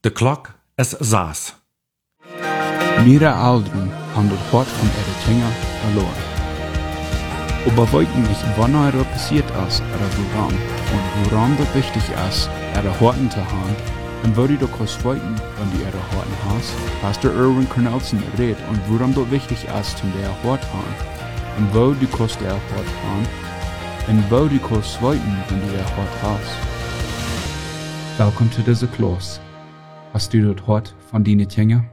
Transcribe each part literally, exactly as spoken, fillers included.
De klok is zes. Mira ouderen handelt hard van ihre Kinder verloren. Aber wollten nicht, wann er passiert ist, oder woran, und woran das wichtig ist, ihre Horten zu haben, und wo die doch kurz wollten, wenn die ihre Horten hast, Pastor Erwin Cornelson redet, und woran das wichtig ist, zum der Hort haben, und wo die kurz der Hort haben, und wo die kurz wollten, wenn die der Hort hast. Willkommen zu dieser Klos. Hast du das Hort von deinen Kinder?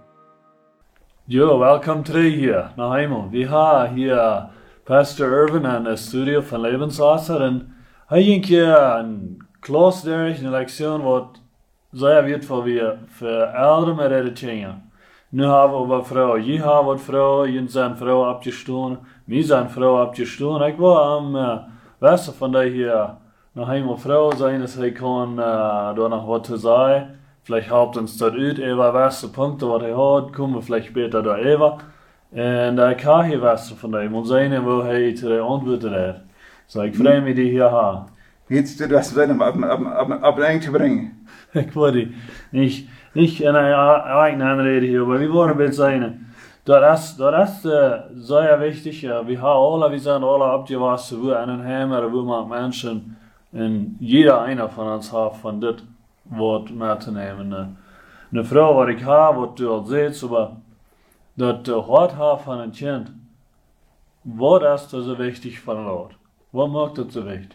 Jo, welkom terug hier naar Hemel. We hebben hier Pastor Irvin aan het studio van Lebenswasser en hij ging hier een klas durch, een lektion wat zeer wertvoll weer voor ouderen met ihre Kinder. Nu hebben we wat vrouwen. Je hebt wat vrouwen, je zijn vrouwen abgestoßen, mij zijn vrouwen abgestoßen. Ik wil am uh, westen van die hier naar Hemel vrouw zijn, dus hij kan uh, daar nog wat te zeggen. Vielleicht haupt uns das ut, Eva was Punkte, was er hat, kommen wir vielleicht später da Eva. Und da kann hier was von dem und sehen, wo er zu der Antwort hat. So, ich freue mich, die hier haben. Jetzt du das dann ab, ab, ab, ab zu bringen. Ich wollte nicht, nicht in einer eigenen Anrede hier, aber wir wollen mit sein. Das ist, das ist äh, sehr wichtig, ja. Wir haben alle, wir sind alle abgewachsen, wo einen Hammer, wo man Menschen, und jeder einer von uns hat von das Wort met te nemen. Een, een vrouw wat ik heb, wat u al ziet, maar dat de hart heeft van een kind. Wat is dat zo wichtig van Lord? Wat maakt dat zo wichtig?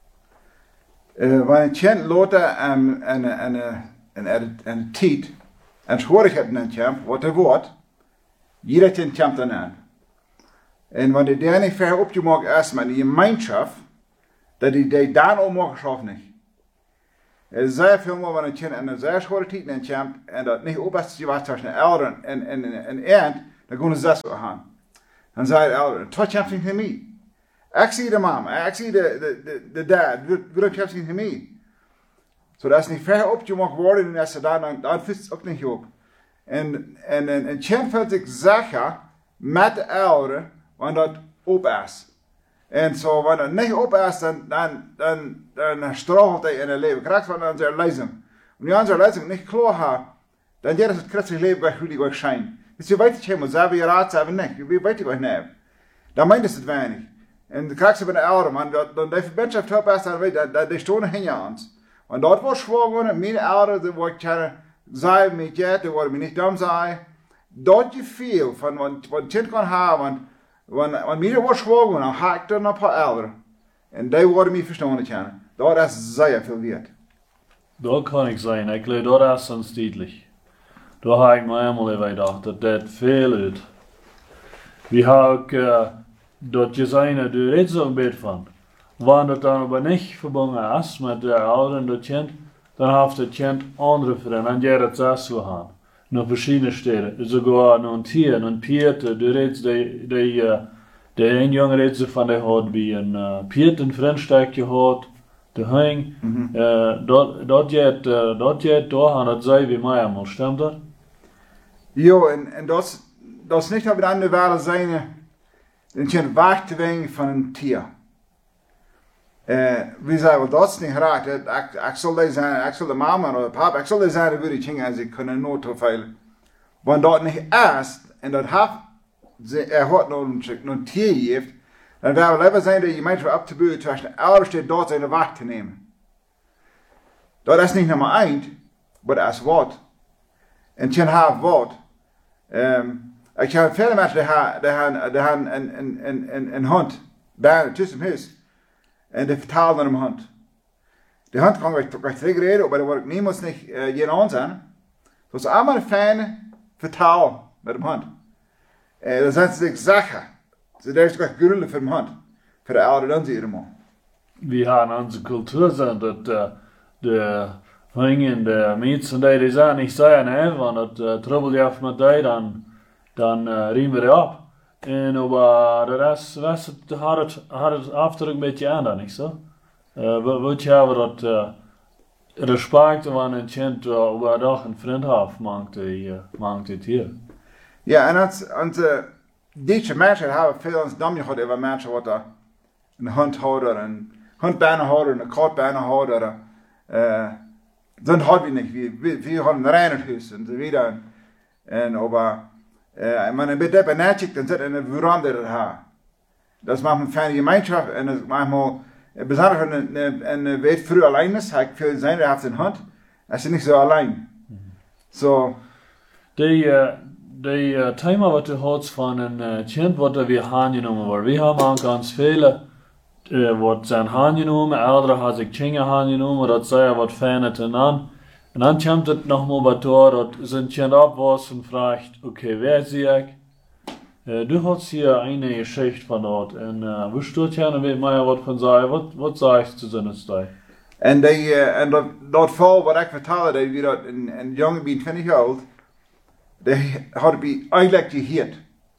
Uh, wanneer een kind later en en en en en tijd en schwierigheden in kamp, wat er wordt, jeder kind kampt dan aan. En wanneer der niet ver opgemaakt is met die gemeenschap, dat die die dan ook mag schaffen niet. Er ist sehr viel mehr, wenn ein Kind in einer sehr schweren Zeit in Camp und das nicht oberst was zwischen den Eltern und, und, und Ernt, dann können sie das so haben. Dann sagt der Eltern, das kämpft nicht für mich. Ich sehe die Mama, ich sehe den Dad, wir kämpfen nicht für mich. So, das ist nicht fair abgemacht worden und erst dann, dann, dann fühlt es auch nicht ab. Und, und, und ein Kind fühlt sich sicher mit den Eltern, wenn das ab ist. En zo, wanneer het niet op is, dan, dan, dan, dan strahlt hij in het leven. Krijgt van onze lezing. Wanneer onze lezing niet klaar heeft, dan is het christelijk leven echt really goed schijn. Dus je weet het helemaal, zijn we je raad, zijn we niet. Je weet het niet. Dan meint het weinig. En dan krijgt ze bij de ouderen, man, dan de verbinding top is, dan weet je, die stonden hin aan ons. En dat was schwaar geworden, mijn ouderen, die worden kunnen zijn met je, die worden niet dom zijn. Dat je veel van wat een kind kan hebben, Wanneer wanneer mij was schwaar, dan had ik er een paar ouderen. En die worden mij verstaan kennen. Dat is zeer veel waard. Dat kan ik zijn. Ik geloof dat is ons duidelijk. Daar heb ik me helemaal even gedacht, dat dat veel uit. We hebben ook uh, dat je zijn, daar redt zo'n beetje van. Wanneer dat dan aber niet verbonden is met de ouderen, dat kind, dan heeft het kind andere vrienden. En jij dat zelfs zo gaan. Naar verschillende steden, sogar naar Tier, naar Pierte, du redest die, die, uh, die een jongen redt van die had bij een uh, Pierte een vriendstuk gehad, de hing, mm-hmm. uh, dat, dat jet, uh, dat jet doorgaan, dat zei wie mij allemaal, stimmt dat? Ja, en, en dat is niet op de andere wereld zijn, een kind wacht te wegen van een Tier. Uh, we zeiden, dat is niet raar. Ik, ik zal die zijn, ik zal de mama of de papa, ik zal die zijn, dat wil ik dingen als ik kunnen nooit toeveilen. Want dat niet is, en dat heeft, er had nog een tier heeft, dan wil we liever zijn dat je mensen op te buiten tussen de ouders die dort zijn de wacht te nemen. Dat is niet nummer één, maar dat is wat. En je hebt wat. Um, ik heb veel mensen die hebben een, een, een, een, een hond, bijna tussen huis. En die vertalen naar hem hand. De hand kan ik toch terugreden, maar dat wordt niemand niet uh, je aan zijn. Dus allemaal een fijne vertaal met hem hand. En uh, dan zijn ze zich zeggen. Ze daar is toch gruwelijk voor hem hand. Voor de ouderen dan zie je hem al. We hebben onze cultuur zijn dat uh, de hingen, de mensen die die zijn niet zijn, hè, want het uh, trouble je af met die, dan, dan uh, riemen we op. En aber de rest, rest het, had, het, had het after een beetje aan dan, niet zo? Uh, wat je hebben dat uh, respect van een kind, uh, over dag een vriend heeft, maakt hij uh, het hier. Ja, en als, als uh, deze mensen hebben veel ons namen gehad over mensen wat er een hond houden, een hondbijnenhouder, een katbijnenhouder, uh, Sonst haben wir nicht. Wir, wir, wir haben ein Reinerhus und so weiter. Und aber, äh, wenn man ein bisschen benachigt, dann sind eine Veranda da. Das macht man für eine Gemeinschaft und das macht man, besonders wenn eine, eine Welt früh allein ist, hat viel sein, der hat in Hand, ist nicht so allein. So. Die, uh, die uh, Thema, was du hast von einem Kind, was wir angenommen haben. Wir haben auch ganz viele, uh, was sind angenommen, andere haben sich Kinder angenommen, das sei ja was Feines an. Und dann kommt es nochmal bei Tor, das sind Kind abwas und fragt, okay, wer ist sie eigentlich? Uh, du hast hier eine Geschichte von dort, und uh, willst du gerne mit mir was von sagen? Was, was sagst du zu seiner Zeit? En, die, uh, en dat, dat val wat ik vertelde, dat wie dat een, een jongen bij twintig jaar oud, die had bij eigenlijk geheerd.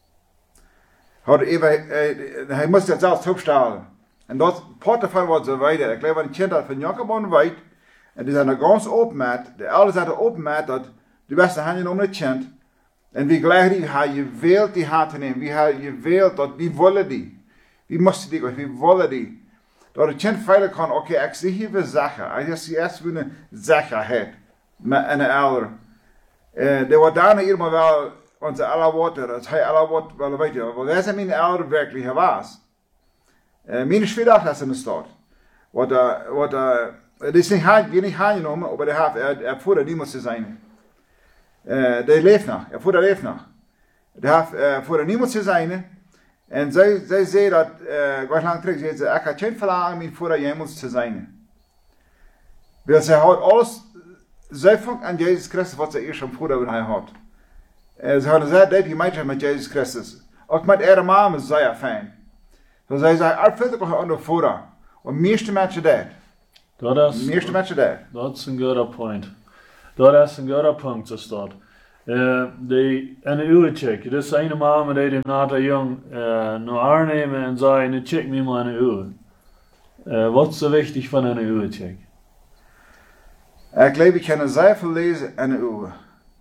Had even, uh, hij moest dat zelfs opstellen. En dat part daarvan was zo weiter. Ik geloof een kind dat van Jacobon weet, en die zijn er ganz open met, de ouders zijn er open met, dat de beste handen om het kind. En wie gelijk die, hij je wilt die hand te nemen, wie hij je wilt, dat wie willen die, wie moesten die, wie willen die. Dat het kind veilig kan, oké, okay, ik zie hier weer zaken. Ik zie eerst weer een zekerheid met een ouder. Uh, er wordt daarna helemaal wel onze alle woorden, dat hij alle woorden wel weet je, want wij zijn mijn ouder werkelijk was. Uh, mijn schwierig is in de stad. Wat, uh, wat, uh, het is niet, weer niet aangenomen, maar hij heeft, er voerde niemand te zijn. Uh, die leeft nog, er voerde leeft nog. Hij heeft uh, voerde niemand te zijn. En zij, zij zei dat, uh, wat lang terug, zei ze, ik had geen verlangen meer voor jemals te zijn. Want zij had alles, zij vangt aan Jezus Christus wat ze eerst van vroeger hij had. Uh, ze hadden zeer diep gemeenschap met Jezus Christus. Ook met ihre mama is zeer fijn. Dus zij zei, er veel te aan de voeder. En meeste mensen dat. Dat is, meeste mensen dat. Dat is een goede point. Dat is een goede punt, zo staat. Uh, die, en een uurtje, dat is een mama die hem na de jong uh, naar aannemen en zei, nu check me maar een uur. Uh, wat is zo wichtig van een uurtje? Ik geloof, ik kan zeer veel lezen in een uur.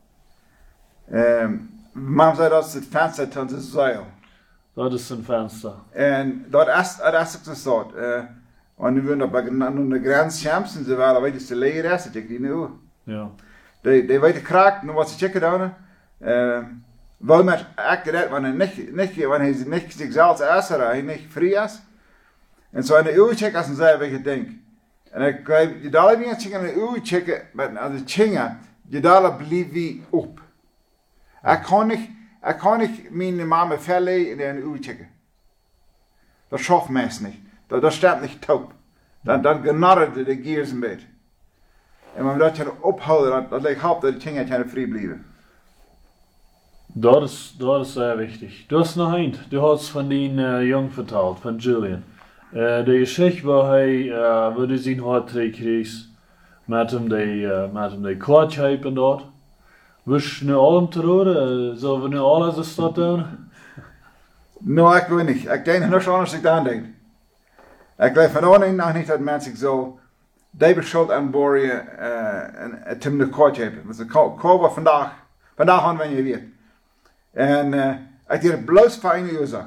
Um, mama zei dat is het venster tot de zeil. Dat is een venster. En dat is, dat is ook zo staat. Uh, en nu willen we naar de grens champions, ze waren weet je, ze leren is, dat ik die nu. Ja. Die, die weten kraak, nu wat ze checken doen. Uh, wel met acten dat, wanneer niet, niet, wanneer hij niet zichzelf is, hij niet vrij is. En zo in de uur checken als een zeer welke ding. En ik je daar weer checken in de uur checken, maar als de checken, je daar blijft wie op. Ik kan niet, ik kan niet mijn mama verleden in de uur checken. Dat schaft mensen niet. Dat, dat staat niet top. Dan, dan genadert de gears een beetje. En wenn wir das können ophouden, dat lijkt op dat de dingen kunnen vrij blijven. Dat is, dat is sehr wichtig. Du hast noch ein, du hast von den uh, Jungen vertelt, von Julian. Uh, die Geschichte, wo hij, uh, wo die zijn hart terugkreeg, met hem die, uh, met hem die kwartschepen dort. Wist je nu allem te horen? Zullen we nu alles als dat doen? Nou, ik weet niet. Ik denk nog anders ik dan denk. Ik geloof van oorlog nog niet dat mensen zo die beschuld aanboren uh, en het hem de kort hebben. Dus de kort vandaag, vandaag aan wanneer je weet. En uh, ik heb bloos voor een oorzaak.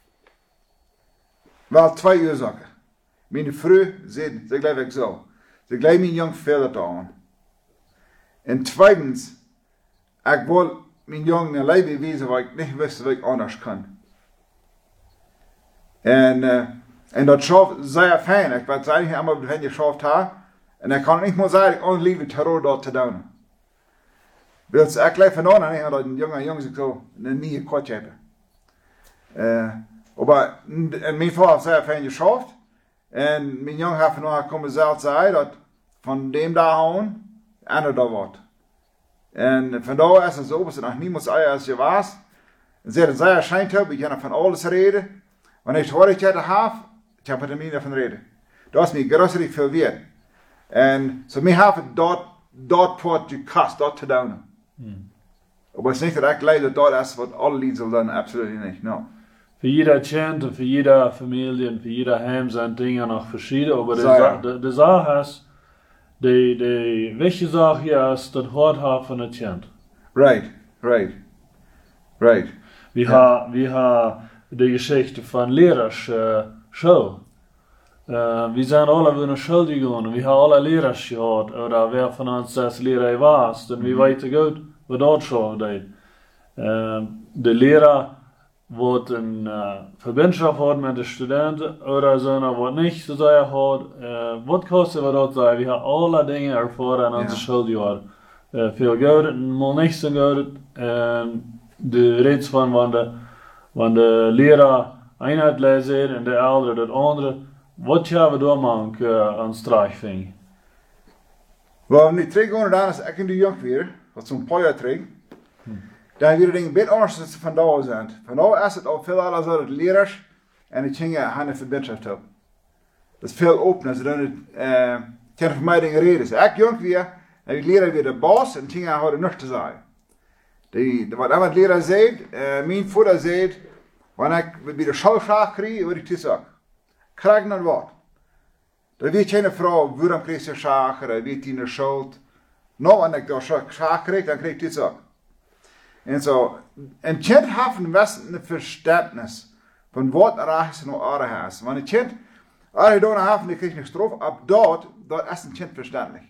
Wel twee oorzaken. Mijn vrouw zei, ze geloof ik zo. Ze geloof mijn jong veel te aan. En tweitens, ik wil mijn jong een leven wezen waar ik niet wist wat ik anders kan. En, uh, en dat schaf zeer fijn. Ik weet eigenlijk allemaal wat je geschaft hebt. En ik kan niet meer zeggen, ik kan lieve terror dat te doen. Dus ik leef van aan en dat een jonge jongen zich zo een nieuwe kort hebben. Uh, maar en mijn vader heeft zeer fijn geschaft. En mijn jongen heeft van aan komen zelf zeggen dat van dem daar aan, ander daar wordt. En vandaar is het zo, dat er nog niemand zei als je was. En ze zeer schijnt hebben, ik kan van alles reden. Wanneer ik hoor dat je het hebt, ik heb er niet van reden. Dat is mij grootste veel weer. En zo mij heeft het dat, dat poort gekost, dat te doen. Hmm. Maar het is niet dat ik leid dat dat is wat alle lieden zullen doen, absoluut niet, no. Für jeder Kind und für jede Familie und für jeder Heim sind Dinge noch verschieden, aber die, Sa die, die Sache ist, die, die wichtige Sache hier ist, das Hort haben von dem Kind. Right, right, right. Wir yeah. haben wir ha die Geschichte von Lehrers uh, Schule. Uh, wir sind alle wieder schuldig und wir haben alle Lehrer gehabt, oder wer von uns das Lehrer war, und wir weten gut, was dort schon deed. Uh, de Lehrer wordt een uh, verbindschaft hat mit den Studenten oder so, wat nicht so sehr hat. Uh, wat kostet wir dort sein? Wir haben alle Dinge erfahren an onze ja. Schuljahr. Uh, veel geld, mal nicht so geld. Uh, de reden van wanneer de, de leraar eenheid lezen en de ouderen dat andere. Wat gaan we dan maken uh, aan strijfing? Wel, nu terug gaan dan als ik in de jong weer, wat zo'n paar jaar terug, hmm. dan weer dingen beetje anders dan ze vandaag zijn. Vandaag is het al veel anders dat de leraars en de kinderen gaan een verbindschaft hebben. Dat is veel opener, ze doen het, uh, tegen voor mij dingen reden. Dus ik jong weer, en de leraar weer de baas en de kinderen houden niks te zeggen. Die, wat iemand leraar zegt, uh, mijn vader zegt, wanneer ik weer de schoolvraag krijg, word ik het zeggen. Krijg naar wat. Dan weet je een vrouw, waarom krijg je schaak, dan weet je een schuld. Nou, wanneer ik daar schaak krijg, dan krijg je dit ook. En zo, een kind heeft een beste verständnis van wat er is en wat er is. Want een kind, als je daar heeft, dan krijg je straf, op dat, dat is een kind verständlich.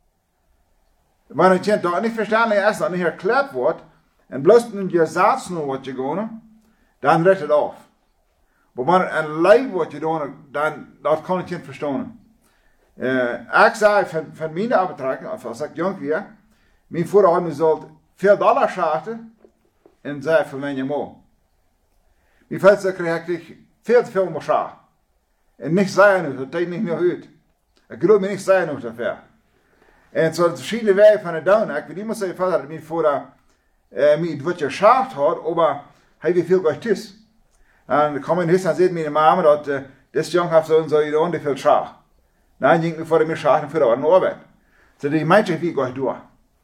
Wanneer een kind dat niet verständlich is, dat niet erklärt wordt, en bloos een je zaad nu wat je gaan, dan redt het af. Maar wanneer een lijf wordt je doen, dan dat kan ik niet verstaan. Uh, ik zei van, van mijn betrekking, als ik jong was, mijn vader had me gezegd, veel dollar schachten en zei van mijn moeder. Mijn vader kreeg ik veel te veel meer schachten. En niks zei nog, dat deed niet meer uit. Ik geloof me niks zei nog daarvoor. En zo verschillende wijven van het doen. Ik weet niet meer zeggen dat mijn vader uh, mij wat je schacht had, maar hij weet veel geld is. En dan kwam in huis en zei mijn mama dat uh, dit jong heeft zo en zo gedaan, die veel schacht. Dan ging ik voor de meer schachten voor de arbeid. So die meisje wie gleich door.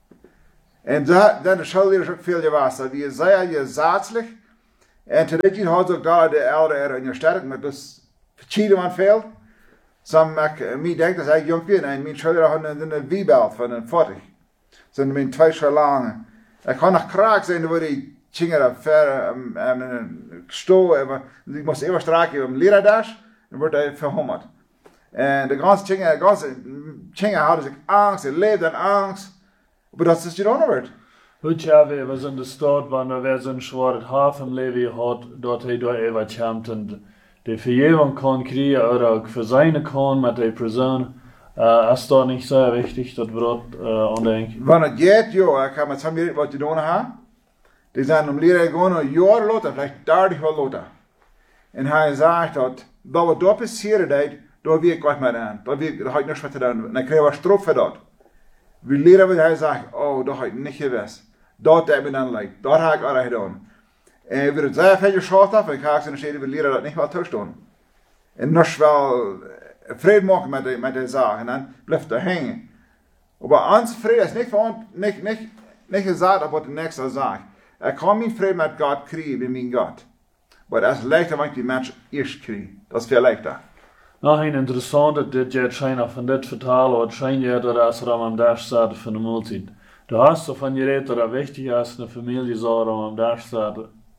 En dan de schoolleiders ook veel gewas, dat die zeer gezatzlich. En toen had ook daar de ouderen in je sterk, maar dus verschieden van veel. Som ik mij denk dat ik jong ben en mijn schoolleiders hadden een wiebelt van een veertig. Zo mijn twee jaar lang. Ik kon nog kraak zijn waar die chingeren ver en een stoel, ik moest even strak in een leraardash, dan wordt hij verhongerd. En de ganze chingeren, de ganze chingeren hadden zich angst, ze leefden angst, maar dat is niet onderwerp. Hoe ja, we was in de stad, wanneer we zo'n zwart hafenleven had, dat hij door even komt en de vergeving kon krijgen, of ook verzeinen kon met die persoon. Uh, is dat niet zo wichtig, dat we dat uh, aandenken? Wanneer het gaat, joh, ik ga met z'n meer wat je doen hebben. Die zijn om leren gewoon een jaar later, vielleicht dertig jaar later. En hij zegt dat, dat wat dat passeren deed, daar weet ik wat met aan. Daar heb ik niks met te doen. En dan krijg je straf voor dat. We leren wat hij zegt, oh, dat heb ik niet gewist. Dat heb ik dan leid. Dat heb ik al gedaan. En we het zeer veel geschaad af, ik ga ik zeggen, we leren dat niet wel toestaan. En nog wel vrede maken met die, met die zaak. En dan blijft er hangen. Maar ons vrede is niet, van, niet, niet, niet gezegd op wat de nächste zaak. Ik kan mijn vrede met God krijgen, met mijn God. Maar dat is leichter, wanneer die mensen eerst krijgen. Dat is veel leichter. Nog een interessante, dit je schijnt van dit vertalen, wat schijnt je dat als er am dag staat van de multid. Du hast ervan geredet, dat het wichtig is, een familie zou er am dag staat,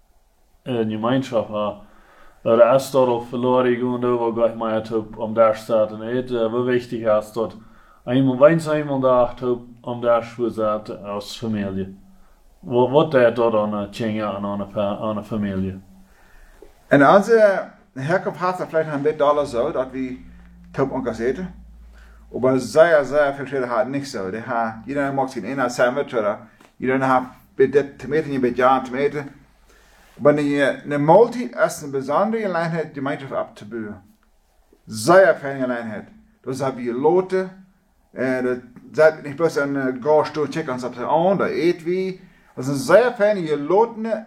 in gemeenschap hebben. Dat is dat ook verloren gaan, over gleich maar het op am dag staat. En het wel wichtig is dat eenmaal, weins eenmaal dag op am dag staat als familie. Wat, wat deed dat aan een tjinga en aan een, aan een familie? En onze herkomst had het vielleicht een beetje alles zo, dat we top onkels eten. Maar zeer, zeer veel mensen hadden niet zo. Die ha, iedereen mag zijn een sandwich, oder iedereen heeft dit tomaten, je bent ja tomaten. Maar een multi is een bijzondere eenheid gemeenschap op te bouwen. Zeer fijne eenheid. Dus hebben we loten, en dat zet niet bloos een gaarstoel chickens op de aan, dat eet wie. Dat is een zeer fijne gelotene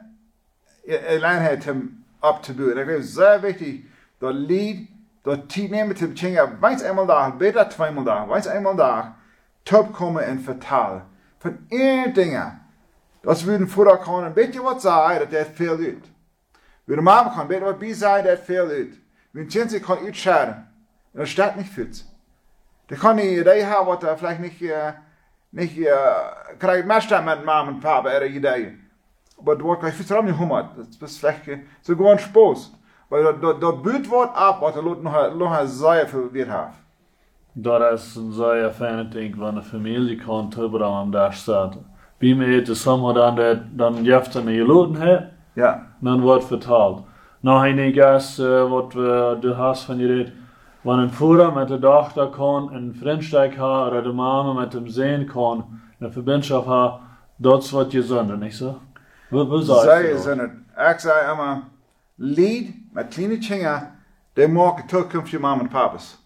eenheid op te bouwen. Ik vind het zeer wichtig dat lied, dat tijd nemen te beschingen, weins eenmaal dag, beter tweemaal dag, weins eenmaal dag, top komen en vertalen. Van één dingen. Dat we een voeder kan een beetje wat zeggen, dat dat veel uit. We de mama kan een beetje wat bij zeggen, dat veel uit. We een kind kan uitscheren. En dat staat niet goed. Dat kan niet idee hebben wat er vielleicht niet, uh, niet, uh, krijgt meestal met mama en papa er ideeën. Maar het wordt gleich vertrouwen niet hummer. Dat is vielleicht uh, so gewoon Spaß. Weil dat buurt wordt af wat er nog nog een zeer veel weer heeft. Dat is een zeer fijne ding, wanneer een familie kan toebrengen daar staat. Bij mij het is sommige dan dat dan jeft een geloten heeft, Ja. dan wordt vertaald. Nou, een gas uh, wat we de haast van je deed, wanneer een voerder met de dochter kan een vriendschap hebben, of de mama met hem zijn kan, een verbindschap hebben, dat is wat je zonde, niet zo? Wat wat Zij je is het. Ik zei immer, lied met kleine kinderen, die maken toekomst je mama en papa's.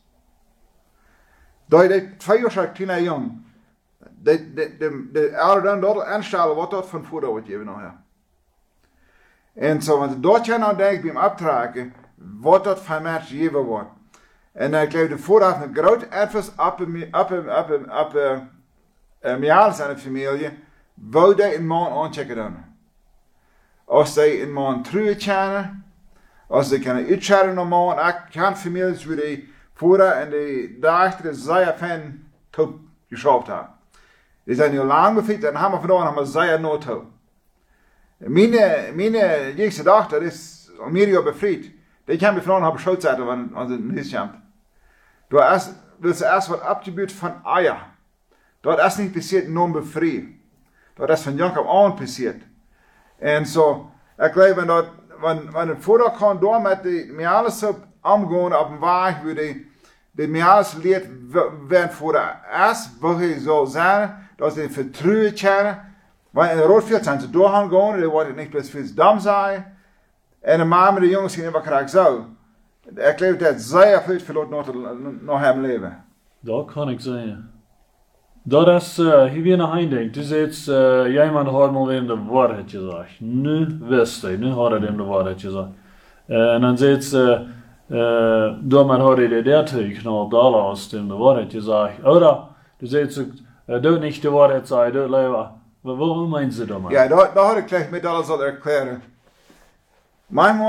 Dat je twee jaar zijn kleine jong, de de de de ouderen dan dat aanstellen wat dat van voerder wat je nog hebt. En zo, want dat je nou denkt bij hem abtraken, wat dat van mensen gegeven wordt. En ik geloof de vooraf een groot invloed op op op op mij zijn familie, wou die een man aanchecken doen. Als die een man terug kennen, als die kunnen uitscheren naar man, ik kan families waar die vooraf en die daarachter zeer fan top geschraubt hebben. Die zijn nu lang bevriend en hebben vandaan hebben zeer nood toe. Meine, meine jüngste Tochter ist um mir ja befreit. Die kann mich fragen, ob ich schuld sein, wenn man den Hilfsjamp. Du hast, willst erst was abgebildet von Eier. Dort ist nicht passiert, nur befreit. Dort ist von Jakob an passiert. Und so, ich glaube, wenn dort, wenn, wenn ein Vater kann, da mit die, mir alles so umgehen, auf dem Weg, wo die, die mir alles lehrt, wenn Vater ist, wo ich so sein, dass die vertrauen können, weil in de roodveld zijn ze doorgaan gaan, er wordt niet best veel dam zijn. En de man met de jongens zien wat krijg zo. Ik geloof dat zeer veel verloot nog, nog hem leven. Dat kan ik zeggen. Dat is, uh, hier weer nog een ding. Du zegt, uh, iemand had mal weer de waarheid gezegd. Nu wist hij, nu had hij hem de waarheid gezegd. Uh, en dan zegt ze, uh, daarmee had hij de dertig knap dollar als hem de waarheid gezegd. Oder, du zegt ze, uh, doe niet de waarheid zeggen, doe liever. Wat meinen Sie damit? Ja, da, da had ik gleich met alles al erklären. Mijn